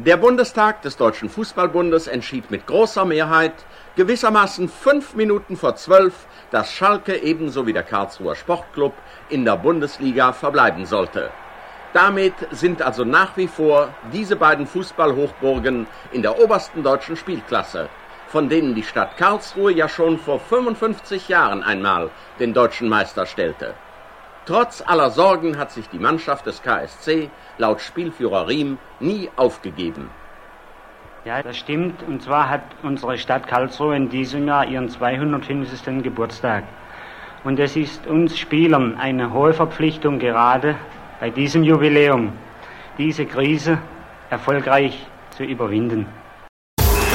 Der Bundestag des Deutschen Fußballbundes entschied mit großer Mehrheit, gewissermaßen 5 Minuten vor 12, dass Schalke ebenso wie der Karlsruher Sportclub in der Bundesliga verbleiben sollte. Damit sind also nach wie vor diese beiden Fußballhochburgen in der obersten deutschen Spielklasse, von denen die Stadt Karlsruhe ja schon vor 55 Jahren einmal den deutschen Meister stellte. Trotz aller Sorgen hat sich die Mannschaft des KSC laut Spielführer Riem nie aufgegeben. Ja, das stimmt. Und zwar hat unsere Stadt Karlsruhe in diesem Jahr ihren 250. Geburtstag. Und es ist uns Spielern eine hohe Verpflichtung, gerade bei diesem Jubiläum diese Krise erfolgreich zu überwinden.